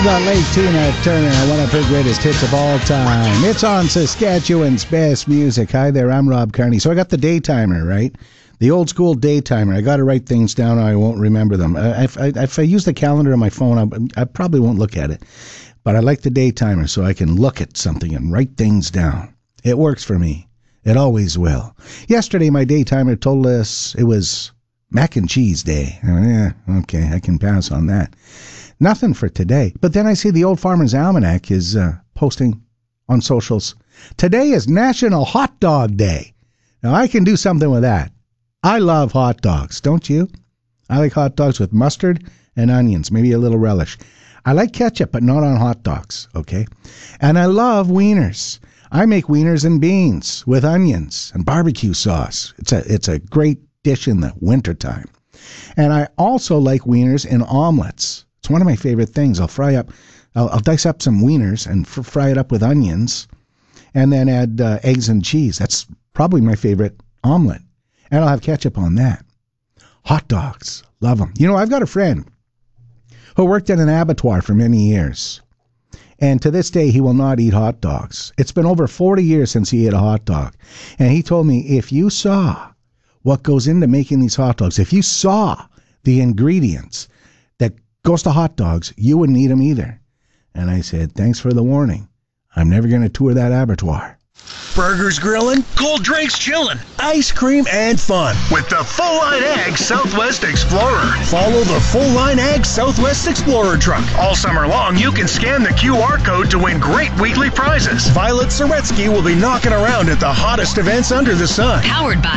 The late Tina Turner, one of her greatest hits of all time. It's on Saskatchewan's best music. Hi there, I'm Rob Carney. So I got the daytimer, right? The old school daytimer. I got to write things down or I won't remember them. If I use the calendar on my phone, I probably won't look at it. But I like the daytimer so I can look at something and write things down. It works for me. It always will. Yesterday, my daytimer told us it was mac and cheese day. Okay, I can pass on that. Nothing for today. But then I see the Old Farmer's Almanac is posting on socials. Today is National Hot Dog Day. Now, I can do something with that. I love hot dogs, don't you? I like hot dogs with mustard and onions, maybe a little relish. I like ketchup, but not on hot dogs, okay? And I love wieners. I make wieners and beans with onions and barbecue sauce. It's a great dish in the wintertime. And I also like wieners in omelets. It's one of my favorite things. I'll dice up some wieners and fry it up with onions and then add eggs and cheese. That's probably my favorite omelet. And I'll have ketchup on that. Hot dogs. Love them. You know, I've got a friend who worked at an abattoir for many years. And to this day, he will not eat hot dogs. It's been over 40 years since he ate a hot dog. And he told me, if you saw what goes into making these hot dogs, if you saw the ingredients that goes to hot dogs, you wouldn't eat them either. And I said, thanks for the warning. I'm never going to tour that abattoir. Burgers grilling, cold drinks chilling, ice cream and fun with the Full Line Ag Southwest Explorer. Follow the Full Line Ag Southwest Explorer truck. All summer long, you can scan the QR code to win great weekly prizes. Violet Soretsky will be knocking around at the hottest events under the sun. Powered by